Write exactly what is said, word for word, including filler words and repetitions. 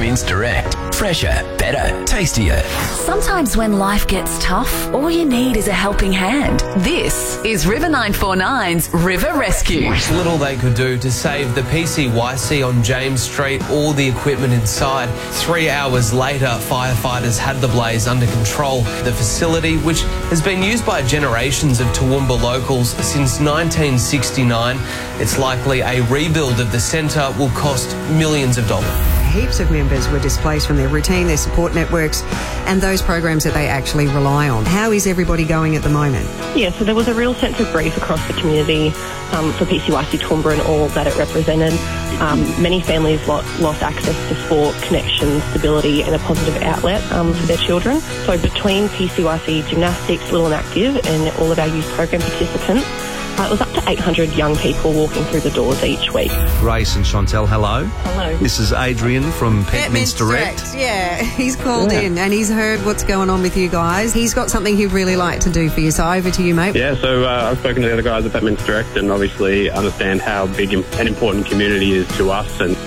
Petminster Direct. Fresher, better, tastier. Sometimes when life gets tough, all you need is a helping hand. This is River nine four nine's River Rescue. Little they could do to save the P C Y C on James Street, all the equipment inside. Three hours later, firefighters had the blaze under control. The facility, which has been used by generations of Toowoomba locals since nineteen sixty-nine, it's likely a rebuild of the centre will cost millions of dollars. Heaps of members were displaced from their routine, their support networks, and those programs that they actually rely on. How is everybody going at the moment? Yeah, so there was a real sense of grief across the community um, for P C Y C Toowoomba and all that it represented. Um, many families lo- lost access to sport, connection, stability and a positive outlet um, for their children. So between P C Y C Gymnastics, Little and Active and all of our youth program participants, Uh, it was up to eight hundred young people walking through the doors each week. Grace and Chantel, hello. Hello. This is Adrian from Petminster Direct. Yeah, he's called Yeah. in and he's heard what's going on with you guys. He's got something he'd really like to do for you, so over to you, mate. Yeah, so uh, I've spoken to the other guys at Petminster Direct and obviously understand how big and important community is to us, and